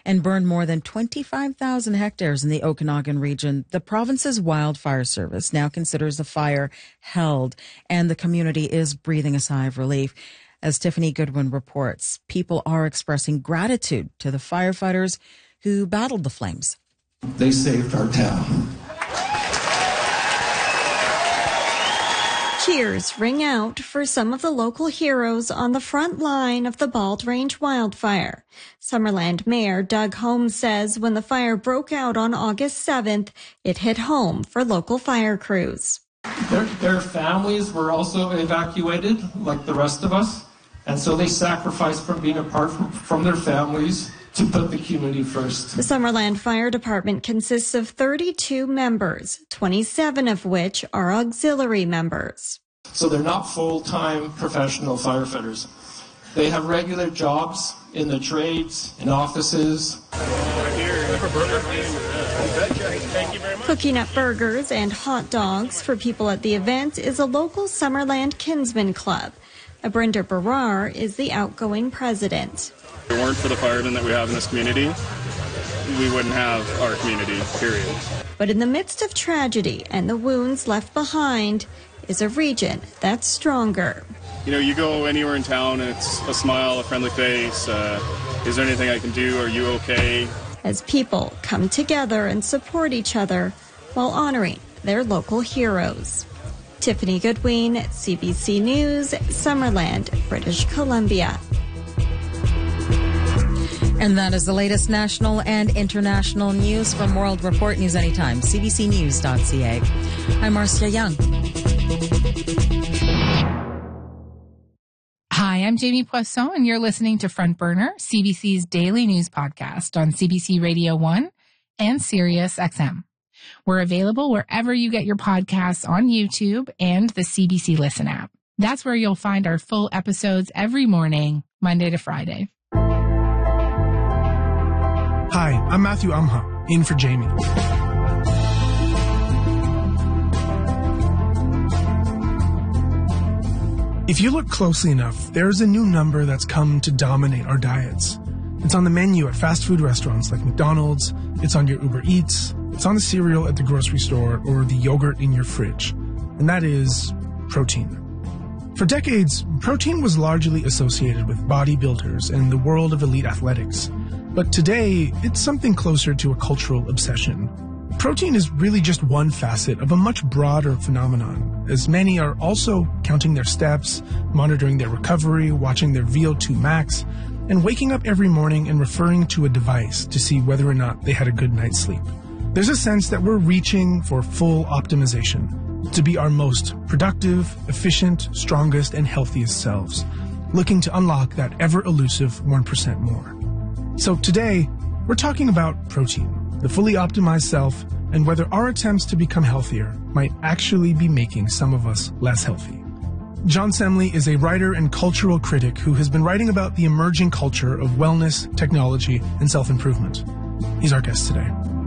and burned more than 25,000 hectares in the Okanagan region. The province's wildfire service now considers the fire held, and the community is breathing a sigh of relief. As Tiffany Goodwin reports, people are expressing gratitude to the firefighters who battled the flames. They saved our town. Cheers ring out for some of the local heroes on the front line of the Bald Range wildfire. Summerland Mayor Doug Holmes says when the fire broke out on August 7th, it hit home for local fire crews. Their families were also evacuated like the rest of us, and so they sacrificed from being apart from their families to put the community first. The Summerland Fire Department consists of 32 members, 27 of which are auxiliary members. So they're not full-time professional firefighters. They have regular jobs in the trades, in offices. Cooking up burgers and hot dogs for people at the event is a local Summerland Kinsman Club. Abrinder Barar is the outgoing president. If it weren't for the firemen that we have in this community, we wouldn't have our community, period. But in the midst of tragedy and the wounds left behind is a region that's stronger. You know, you go anywhere in town and it's a smile, a friendly face. Is there anything I can do? Are you okay? As people come together and support each other while honoring their local heroes. Tiffany Goodwin, CBC News, Summerland, British Columbia. And that is the latest national and international news from World Report News Anytime, cbcnews.ca. I'm Marcia Young. Hi, I'm Jamie Poisson, and you're listening to Front Burner, CBC's daily news podcast on CBC Radio 1 and Sirius XM. We're available wherever you get your podcasts on YouTube and the CBC Listen app. That's where you'll find our full episodes every morning, Monday to Friday. Hi, I'm Matthew Amha, in for Jamie. If you look closely enough, there's a new number that's come to dominate our diets. It's on the menu at fast food restaurants like McDonald's, it's on your Uber Eats, it's on the cereal at the grocery store, or the yogurt in your fridge. And that is protein. For decades, protein was largely associated with bodybuilders and the world of elite athletics. But today, it's something closer to a cultural obsession. Protein is really just one facet of a much broader phenomenon, as many are also counting their steps, monitoring their recovery, watching their VO2 max, and waking up every morning and referring to a device to see whether or not they had a good night's sleep. There's a sense that we're reaching for full optimization, to be our most productive, efficient, strongest, and healthiest selves, looking to unlock that ever-elusive 1% more. So today, we're talking about protein, the fully optimized self, and whether our attempts to become healthier might actually be making some of us less healthy. John Semley is a writer and cultural critic who has been writing about the emerging culture of wellness, technology, and self-improvement. He's our guest today.